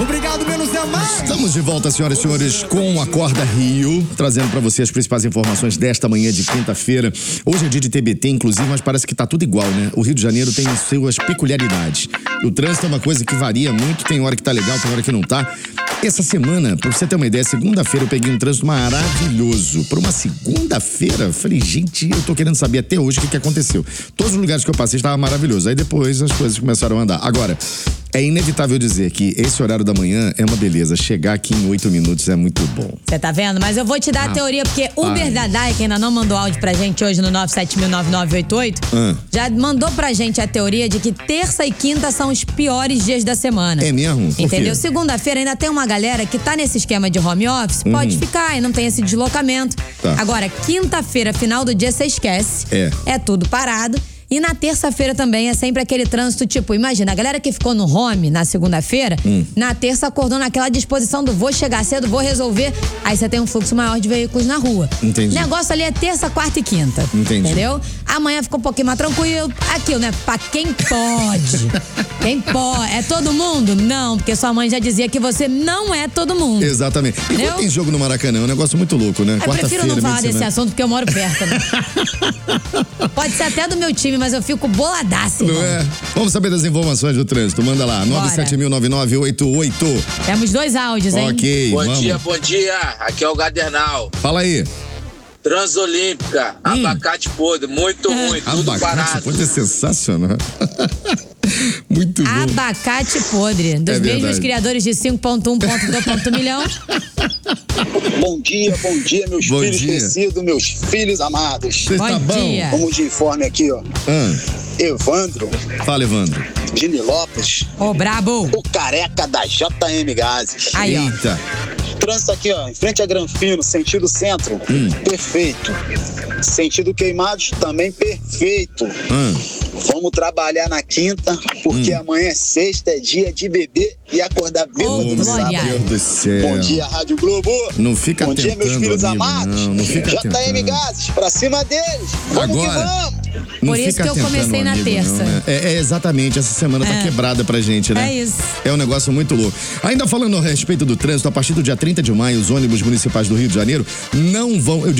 Obrigado, menos é mais. Estamos de volta, senhoras e senhores, com o Acorda Rio, trazendo pra você as principais informações desta manhã de quinta-feira. Hoje é dia de TBT, inclusive, mas parece que tá tudo igual, né? O Rio de Janeiro tem suas peculiaridades. O trânsito é uma coisa que varia muito, tem hora que tá legal, tem hora que não tá. Essa semana, pra você ter uma ideia, segunda-feira eu peguei um trânsito maravilhoso. Por uma segunda-feira, falei, gente, eu tô querendo saber até hoje o que aconteceu. Todos os lugares que eu passei estavam maravilhosos. Aí depois as coisas começaram a andar. Agora, é inevitável dizer que esse horário da manhã é uma beleza. Chegar aqui em 8 minutos é muito bom. Você tá vendo? Mas eu vou te dar a teoria, porque Uber Dadai, que ainda não mandou áudio pra gente hoje no 9709988, já mandou pra gente a teoria de que terça e quinta são os piores dias da semana. É mesmo? Por quê? Entendeu? Segunda-feira ainda tem uma galera que tá nesse esquema de home office, pode ficar e não tem esse deslocamento. Tá. Agora, quinta-feira, final do dia, você esquece. É tudo parado. E na terça-feira também é sempre aquele trânsito, tipo, imagina, a galera que ficou no home na segunda-feira, na terça acordou naquela disposição do vou chegar cedo, vou resolver. Aí você tem um fluxo maior de veículos na rua. Entendi. O negócio ali é terça, quarta e quinta. Entendi. Entendeu? Amanhã ficou um pouquinho mais tranquilo. Aquilo, né? Pra quem pode. Quem pode. É todo mundo? Não, porque sua mãe já dizia que você não é todo mundo. Exatamente. E quando tem jogo no Maracanã, é um negócio muito louco, né? Eu prefiro não falar desse assunto porque eu moro perto, né? Pode ser até do meu time, mas eu fico boladaça. Não é? Vamos saber das informações do trânsito. Manda lá, 9709988. Temos 2 áudios, hein? Ok, Bom vamos. bom dia. Aqui é o Gadernal. Fala aí. Transolímpica, abacate podre, muito ruim, tudo Abacate barato. pode ser sensacional. Muito bom. Abacate podre, dos mesmos criadores de 5.1.2.milhão. Bom dia, meus filhos crescidos, meus filhos amados. Você tá bom? Dia. Vamos de informe aqui, ó. Evandro. Fala, Evandro. De Nilópolis. Ô, brabo. O careca da JM Gases. Aí, ó. Eita. Trânsito aqui, ó, em frente a Granfino, sentido centro, perfeito. Sentido Queimados, também perfeito. Vamos trabalhar na quinta, porque amanhã é sexta, é dia de beber e acordar bêbado no sábado. Meu Deus do céu. Bom dia, Rádio Globo. Não fica Bom dia, meus filhos amigo, amados. não fica JM tentando. Gases, pra cima deles. Vamos Agora. que vamos. Não Por isso fica que eu tentando, comecei na amigo, terça. não, né? É exatamente, essa semana tá quebrada pra gente, né? É isso. É um negócio muito louco. Ainda falando a respeito do trânsito, a partir do dia 30 de maio, os ônibus municipais do Rio de Janeiro não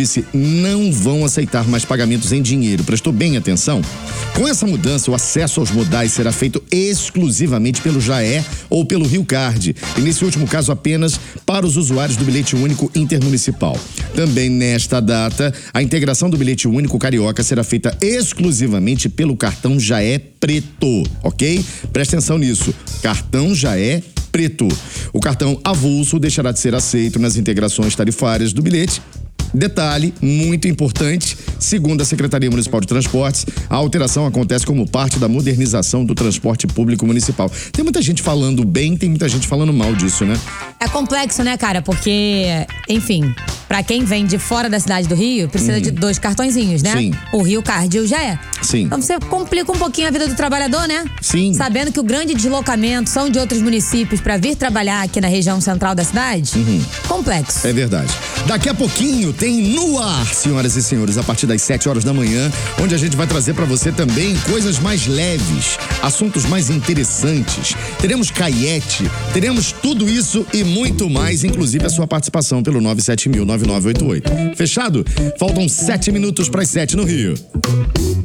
vão aceitar mais pagamentos em dinheiro. Prestou bem atenção? Com essa mudança, o acesso aos modais será feito exclusivamente pelo JAE ou pelo Rio Card. E nesse último caso, apenas para os usuários do bilhete único intermunicipal. Também nesta data, a integração do bilhete único carioca será feita exclusivamente pelo cartão JAE Preto, ok? Presta atenção nisso. Cartão JAE Preto. O cartão avulso deixará de ser aceito nas integrações tarifárias do bilhete. Detalhe muito importante, segundo a Secretaria Municipal de Transportes, a alteração acontece como parte da modernização do transporte público municipal. Tem muita gente falando bem, tem muita gente falando mal disso, né? É complexo, né, cara? Porque, enfim, pra quem vem de fora da cidade do Rio, precisa de 2 cartõezinhos, né? Sim. O Rio Card e o JAE. Sim. Então você complica um pouquinho a vida do trabalhador, né? Sim. Sabendo que o grande deslocamento são de outros municípios pra vir trabalhar aqui na região central da cidade. Complexo. É verdade. Daqui a pouquinho tem No Ar, senhoras e senhores, a partir das 7 horas da manhã, onde a gente vai trazer pra você também coisas mais leves, assuntos mais interessantes. Teremos caiete, teremos tudo isso e muito mais, inclusive a sua participação pelo 9709988. Fechado? Faltam 7 minutos para as 7 no Rio.